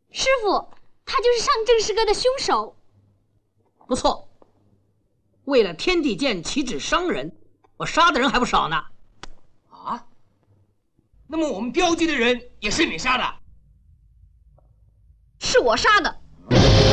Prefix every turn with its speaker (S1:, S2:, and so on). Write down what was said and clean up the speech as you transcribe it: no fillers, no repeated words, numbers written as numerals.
S1: 师傅，他就是上正师哥的凶手。
S2: 不错，为了天地剑岂止伤人，我杀的人还不少呢。
S3: 啊？那么我们镖局的人也是你杀的？
S1: 是我杀的。